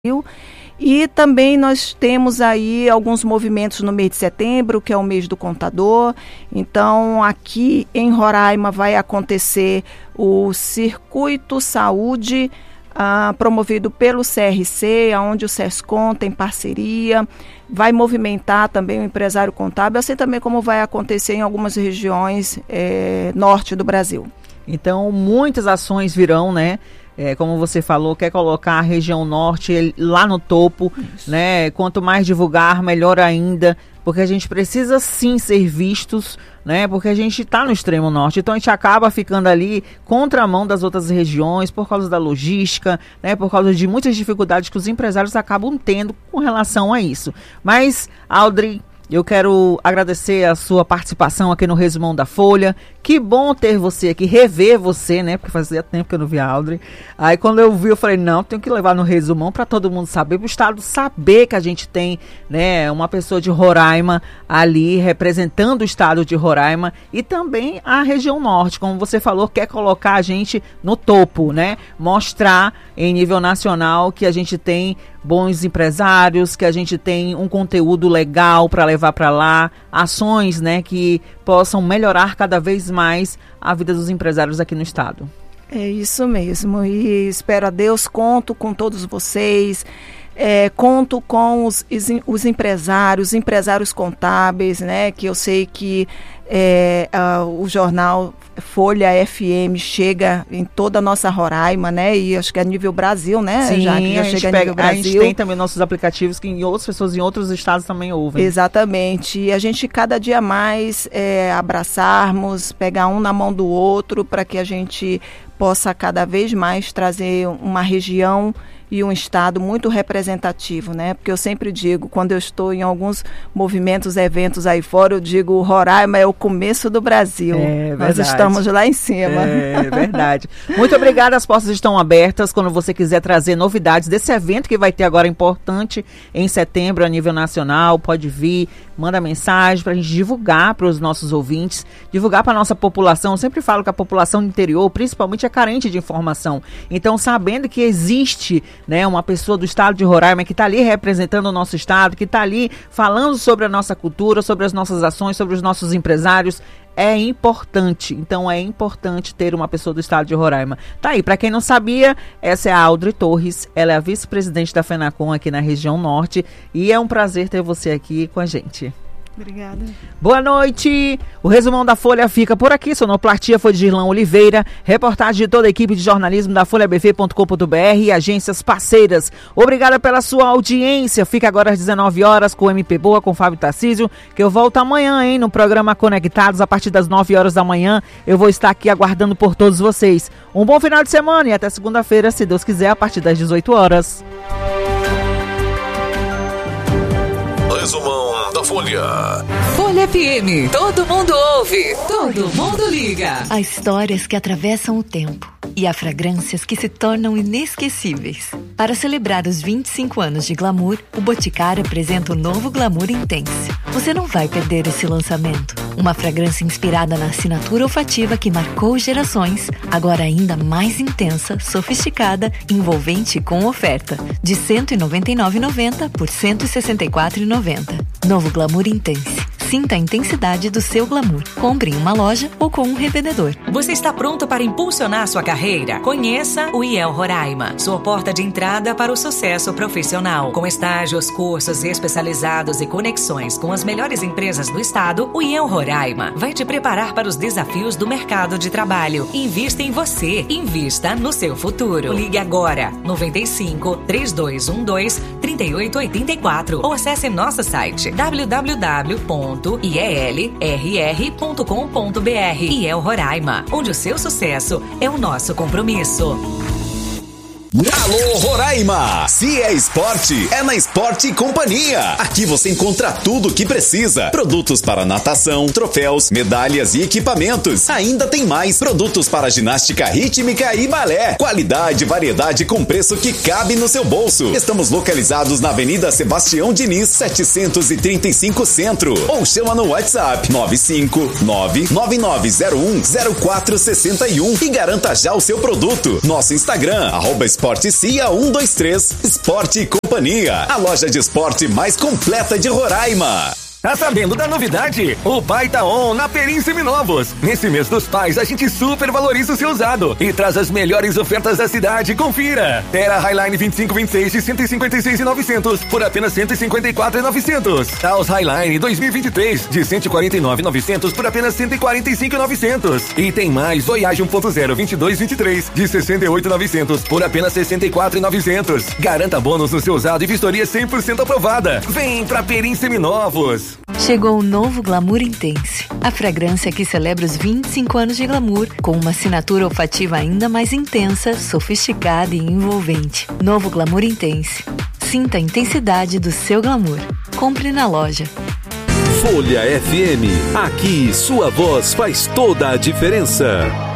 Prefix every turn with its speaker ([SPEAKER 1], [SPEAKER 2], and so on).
[SPEAKER 1] E também nós temos aí alguns movimentos no mês de setembro, que é o mês do contador. Então, aqui em Roraima vai acontecer o Circuito Saúde, promovido pelo CRC, onde o SESCOM tem parceria, vai movimentar também o empresário contábil, assim também como vai acontecer em algumas regiões norte do Brasil.
[SPEAKER 2] Então, muitas ações virão, né? Como você falou, quer colocar a região norte lá no topo, né? Quanto mais divulgar, melhor ainda, porque a gente precisa sim ser vistos, né? Porque a gente está no extremo norte, então a gente acaba ficando ali contramão das outras regiões por causa da logística, né? Por causa de muitas dificuldades que os empresários acabam tendo com relação a isso. Mas, Audrey, eu quero agradecer a sua participação aqui no Resumão da Folha. Que bom ter você aqui, rever você, né? Porque fazia tempo que eu não vi a Audrey. Aí quando eu vi, eu falei, não, tenho que levar no Resumão para todo mundo saber, para o Estado saber que a gente tem, né, uma pessoa de Roraima ali representando o Estado de Roraima e também a região norte, como você falou, quer colocar a gente no topo, né? Mostrar em nível nacional que a gente tem bons empresários, que a gente tem um conteúdo legal para levar para lá, ações, né, que possam melhorar cada vez mais a vida dos empresários aqui no estado.
[SPEAKER 1] É isso mesmo, e espero a Deus, conto com todos vocês, conto com os empresários contábeis, né, que eu sei que o jornal Folha FM chega em toda a nossa Roraima, né? E acho que é nível Brasil, né?
[SPEAKER 2] Sim,
[SPEAKER 1] já chega a nível Brasil.
[SPEAKER 2] A gente tem também nossos aplicativos que outras pessoas em outros estados também ouvem.
[SPEAKER 1] Exatamente. E a gente cada dia mais abraçarmos, pegar um na mão do outro para que a gente possa cada vez mais trazer uma região e um estado muito representativo, né? Porque eu sempre digo, quando eu estou em alguns movimentos, eventos aí fora, eu digo, Roraima é o começo do Brasil. Nós estamos lá em cima.
[SPEAKER 2] É verdade. Muito obrigada, as portas estão abertas quando você quiser trazer novidades desse evento que vai ter agora importante em setembro a nível nacional, pode vir, manda mensagem para a gente divulgar para os nossos ouvintes, divulgar para a nossa população. Eu sempre falo que a população do interior, principalmente, é carente de informação. Então, sabendo que existe, né, uma pessoa do estado de Roraima que está ali representando o nosso estado, que está ali falando sobre a nossa cultura, sobre as nossas ações, sobre os nossos empresários, é importante. Então é importante ter uma pessoa do estado de Roraima. Tá aí, para quem não sabia, essa é a Audrey Torres, ela é a vice-presidente da FENACOM aqui na região norte e é um prazer ter você aqui com a gente.
[SPEAKER 1] Obrigada.
[SPEAKER 2] Boa noite. O Resumão da Folha fica por aqui. Sonoplastia foi de Girlão Oliveira. Reportagem de toda a equipe de jornalismo da folhabv.com.br e agências parceiras. Obrigada pela sua audiência. Fica agora às 19 horas com o MP Boa, com Fábio Tarcísio, que eu volto amanhã, no programa Conectados, a partir das 9 horas da manhã. Eu vou estar aqui aguardando por todos vocês. Um bom final de semana e até segunda-feira, se Deus quiser, a partir das 18 horas.
[SPEAKER 3] Resumão da Folha.
[SPEAKER 4] Folha FM. Todo mundo ouve. Todo mundo liga.
[SPEAKER 5] Há histórias que atravessam o tempo e há fragrâncias que se tornam inesquecíveis. Para celebrar os 25 anos de Glamour, o Boticário apresenta o novo Glamour Intense. Você não vai perder esse lançamento. Uma fragrância inspirada na assinatura olfativa que marcou gerações, agora ainda mais intensa, sofisticada, envolvente e com oferta. De R$ 199,90 por R$ 164,90. Novo Glamour Intense. Sinta a intensidade do seu glamour. Compre em uma loja ou com um revendedor.
[SPEAKER 4] Você está pronto para impulsionar sua carreira? Conheça o IEL Roraima, sua porta de entrada para o sucesso profissional. Com estágios, cursos especializados e conexões com as melhores empresas do estado, o IEL Roraima vai te preparar para os desafios do mercado de trabalho. Invista em você. Invista no seu futuro. Ligue agora, 95 3212 3884 ou acesse nosso site www.ielrr.com.br. IEL Roraima, onde o seu sucesso é o nosso compromisso.
[SPEAKER 3] Alô Roraima! Se é esporte, é na Esporte Companhia. Aqui você encontra tudo o que precisa. Produtos para natação, troféus, medalhas e equipamentos. Ainda tem mais produtos para ginástica rítmica e balé. Qualidade e variedade com preço que cabe no seu bolso. Estamos localizados na Avenida Sebastião Diniz, 735 Centro. Ou chama no WhatsApp 959-9901-0461 e garanta já o seu produto. Nosso Instagram, @Esporte Esporte CIA 123, Esporte e Companhia, a loja de esporte mais completa de Roraima.
[SPEAKER 6] Tá sabendo da novidade? O Pai tá on na Perim Seminovos. Nesse mês dos pais, a gente super valoriza o seu usado e traz as melhores ofertas da cidade. Confira! Terra Highline 2526 de 156.900 por apenas 154.900. Taos Highline 2023 de 149.900 por apenas 145.900. E tem mais Voyage 1.0 2223 de 68.900 por apenas 64.900. Garanta bônus no seu usado e vistoria 100% aprovada. Vem pra Perim Seminovos.
[SPEAKER 5] Chegou o novo Glamour Intense, a fragrância que celebra os 25 anos de glamour, com uma assinatura olfativa ainda mais intensa, sofisticada e envolvente. Novo Glamour Intense. Sinta a intensidade do seu glamour. Compre na loja.
[SPEAKER 7] Folha FM, aqui sua voz faz toda a diferença.